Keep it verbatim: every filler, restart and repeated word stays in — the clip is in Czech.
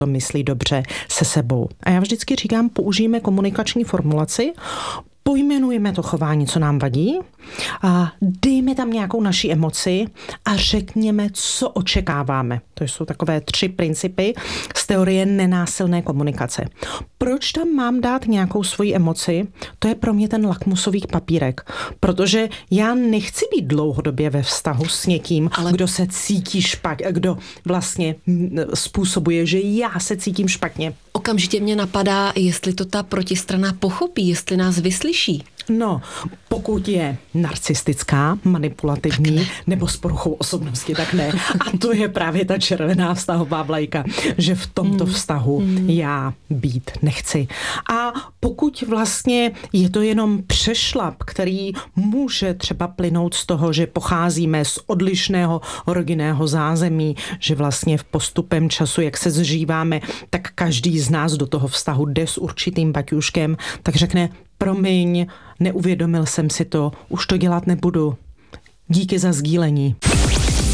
to myslí dobře se sebou. A já vždycky říkám, použijeme komunikační formulaci, pojmenujeme to chování, co nám vadí, a dejme tam nějakou naši emoci a řekněme, co očekáváme. To jsou takové tři principy z teorie nenásilné komunikace. Proč tam mám dát nějakou svoji emoci? To je pro mě ten lakmusový papírek, protože já nechci být dlouhodobě ve vztahu s někým, ale kdo se cítí špatně, kdo vlastně způsobuje, že já se cítím špatně. Okamžitě mě napadá, jestli to ta protistrana pochopí, jestli nás vyslyší. No, pokud je narcistická, manipulativní nebo s poruchou osobnosti, tak ne. A to je právě ta červená vztahová vlajka, že v tomto mm. vztahu mm. já být nechci. A pokud vlastně je to jenom přešlap, který může třeba plynout z toho, že pocházíme z odlišného rodinného zázemí, že vlastně v postupem času, jak se zžíváme, tak každý z nás do toho vztahu jde s určitým baťuškem, tak řekne: promiň, neuvědomil jsem si to, už to dělat nebudu. Díky za sdílení.